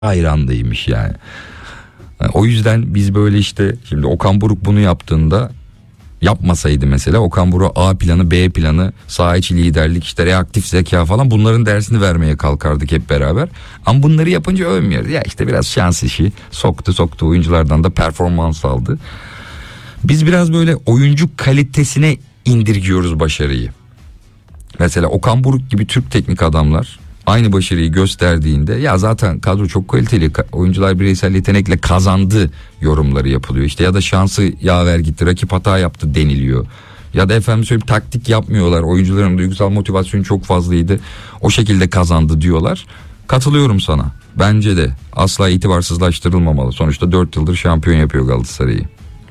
hayrandaymış yani. O yüzden biz böyle işte şimdi Okan Buruk bunu yaptığında, yapmasaydı mesela Okan Buruk A planı, B planı, saha içi liderlik, işte reaktif zeka falan, bunların dersini vermeye kalkardık hep beraber. Ama bunları yapınca övmüyoruz. Ya işte biraz şans işi, soktu oyunculardan da performans aldı. Biz biraz böyle oyuncu kalitesine indirgiyoruz başarıyı. Mesela Okan Buruk gibi Türk teknik adamlar aynı başarıyı gösterdiğinde ya zaten kadro çok kaliteli, oyuncular bireysel yetenekle kazandı yorumları yapılıyor. İşte ya da şansı yaver gitti, rakip hata yaptı deniliyor. Ya da efendim söyleyeyim taktik yapmıyorlar, oyuncuların duygusal motivasyonu çok fazlaydı, o şekilde kazandı diyorlar. Katılıyorum sana. Bence de asla itibarsızlaştırılmamalı. Sonuçta 4 yıldır şampiyon yapıyor Galatasaray'ı.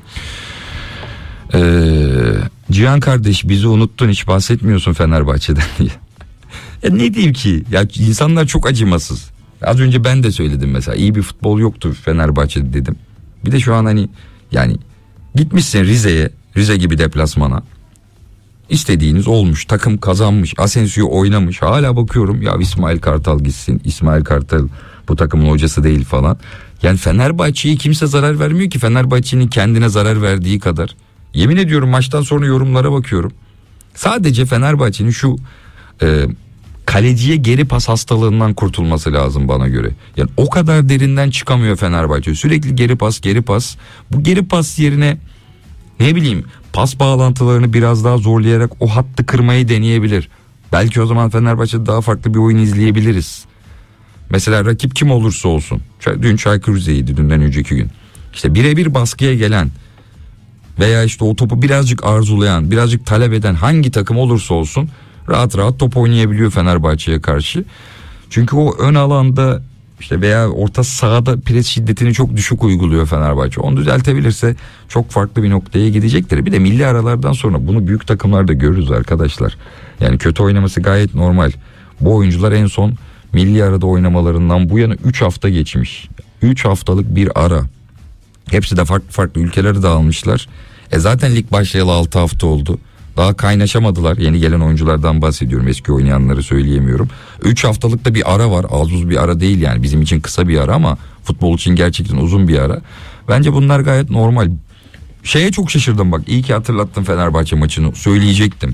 Cihan kardeş, bizi unuttun, hiç bahsetmiyorsun Fenerbahçe'den diye. Ne diyeyim ki ya, insanlar çok acımasız. Az önce ben de söyledim mesela, iyi bir futbol yoktu Fenerbahçe'de dedim. Bir de şu an hani yani gitmişsin Rize gibi deplasmana, İstediğiniz olmuş, takım kazanmış, Asensio oynamış, hala bakıyorum ya İsmail Kartal gitsin, İsmail Kartal bu takımın hocası değil falan. Yani Fenerbahçe'ye kimse zarar vermiyor ki, Fenerbahçe'nin kendine zarar verdiği kadar. Yemin ediyorum maçtan sonra yorumlara bakıyorum. Sadece Fenerbahçe'nin şu kaleciye geri pas hastalığından kurtulması lazım bana göre. Yani o kadar derinden çıkamıyor Fenerbahçe. Sürekli geri pas. Bu geri pas yerine ne bileyim pas bağlantılarını biraz daha zorlayarak o hattı kırmayı deneyebilir. Belki o zaman Fenerbahçe'de daha farklı bir oyun izleyebiliriz. Mesela rakip kim olursa olsun. Dün Çaykur Rize'ydi, dünden önceki gün. İşte birebir baskıya gelen veya işte o topu birazcık arzulayan, birazcık talep eden hangi takım olursa olsun rahat top oynayabiliyor Fenerbahçe'ye karşı. Çünkü o ön alanda işte veya orta sahada pres şiddetini çok düşük uyguluyor Fenerbahçe. Onu düzeltebilirse çok farklı bir noktaya gidecektir. Bir de milli aralardan sonra bunu büyük takımlarda görürüz arkadaşlar. Yani kötü oynaması gayet normal. Bu oyuncular en son milli arada oynamalarından bu yana 3 hafta geçmiş. 3 haftalık bir ara. Hepsi de farklı ülkelere dağılmışlar. Zaten lig başlayalı 6 hafta oldu. Daha kaynaşamadılar. Yeni gelen oyunculardan bahsediyorum. Eski oynayanları söyleyemiyorum. 3 haftalık da bir ara var. Az uz bir ara değil yani. Bizim için kısa bir ara ama futbol için gerçekten uzun bir ara. Bence bunlar gayet normal. Şeye çok şaşırdım bak. İyi ki hatırlattın Fenerbahçe maçını. Söyleyecektim.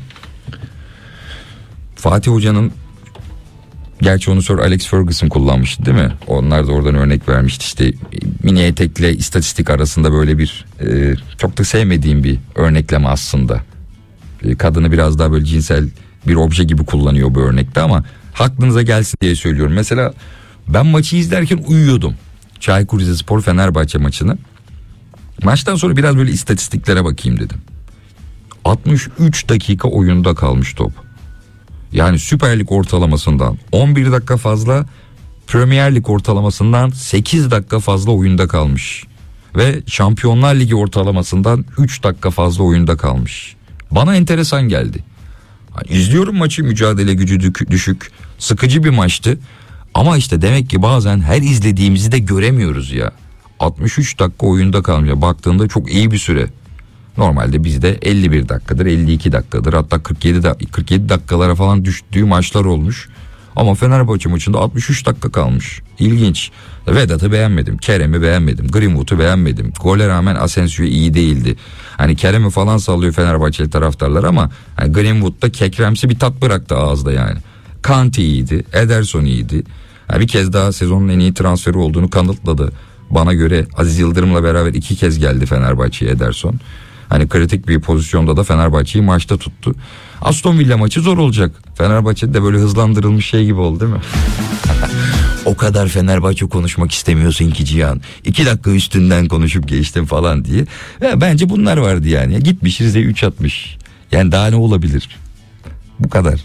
Fatih Hoca'nın, gerçi onu sonra Alex Ferguson kullanmıştı değil mi? Onlar da oradan örnek vermişti. İşte mini etekle istatistik arasında böyle bir çok da sevmediğim bir örnekleme aslında. Kadını biraz daha böyle cinsel bir obje gibi kullanıyor bu örnekte ama aklınıza gelsin diye söylüyorum. Mesela ben maçı izlerken uyuyordum. Çaykur Rizespor Fenerbahçe maçını. Maçtan sonra biraz böyle istatistiklere bakayım dedim. 63 dakika oyunda kalmış top. Yani Süper Lig ortalamasından 11 dakika fazla, Premier Lig ortalamasından 8 dakika fazla oyunda kalmış. Ve Şampiyonlar Ligi ortalamasından 3 dakika fazla oyunda kalmış. Bana enteresan geldi. İzliyorum maçı, mücadele gücü düşük, sıkıcı bir maçtı. Ama işte demek ki bazen her izlediğimizi de göremiyoruz ya. 63 dakika oyunda kalmış. Baktığında çok iyi bir süre. Normalde bizde 51 dakikadır, 52 dakikadır, hatta 47 dakikalara falan düştüğü maçlar olmuş. Ama Fenerbahçe maçında 63 dakika kalmış. İlginç. Vedat'ı beğenmedim, Kerem'i beğenmedim, Greenwood'u beğenmedim. Gole rağmen Asensio iyi değildi. Hani Kerem'i falan sallıyor Fenerbahçeli taraftarlar ama hani Greenwood'da kekremsi bir tat bıraktı ağızda yani. Kanti iyiydi, Ederson iyiydi. Yani bir kez daha sezonun en iyi transferi olduğunu kanıtladı. Bana göre Aziz Yıldırım'la beraber 2 kez geldi Fenerbahçe'ye Ederson. Hani kritik bir pozisyonda da Fenerbahçe'yi maçta tuttu. Aston Villa maçı zor olacak. Fenerbahçe'de de böyle hızlandırılmış şey gibi oldu değil mi? O kadar Fenerbahçe konuşmak istemiyorsun ki Cihan. 2 dakika üstünden konuşup geçtim falan diye. Bence bunlar vardı yani. Gitmiş Rize 3 atmış. Yani daha ne olabilir? Bu kadar.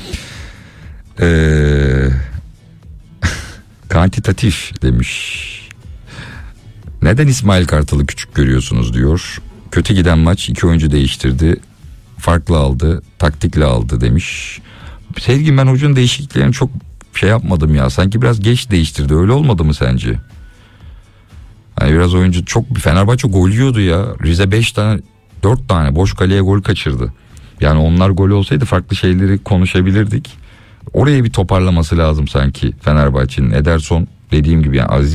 Kantitatif demiş. Neden İsmail Kartal'ı küçük görüyorsunuz diyor. Kötü giden maç 2 oyuncu değiştirdi. Farklı aldı, taktikle aldı demiş. Sevgim, ben hocanın değişikliklerini çok şey yapmadım ya. Sanki biraz geç değiştirdi. Öyle olmadı mı sence? Hani biraz oyuncu çok, Fenerbahçe gol yiyordu ya. Rize 4 tane boş kaleye gol kaçırdı. Yani onlar gol olsaydı farklı şeyleri konuşabilirdik. Oraya bir toparlaması lazım sanki Fenerbahçe'nin. Ederson dediğim gibi yani Aziz